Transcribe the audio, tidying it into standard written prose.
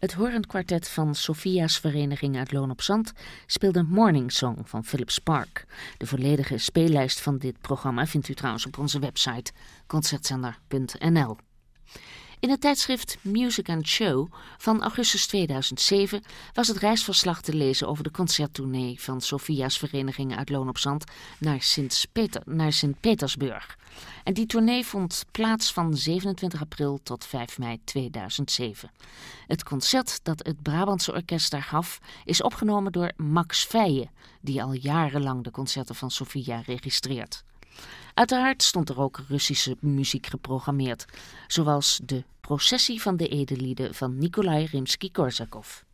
Het hoornkwartet van Sofia's Vereniging uit Loon op Zand speelde Morning Song van Philip Spark. De volledige speellijst van dit programma vindt u trouwens op onze website concertzender.nl. In het tijdschrift Music and Show van augustus 2007 was het reisverslag te lezen over de concerttournee van Sofia's Vereniging uit Loon op Zand naar Sint-Petersburg. En die tournee vond plaats van 27 april tot 5 mei 2007. Het concert dat het Brabantse orkest daar gaf is opgenomen door Max Feijen, die al jarenlang de concerten van Sofia registreert. Uiteraard stond er ook Russische muziek geprogrammeerd, zoals de Processie van de Edellieden van Nikolai Rimsky-Korsakov.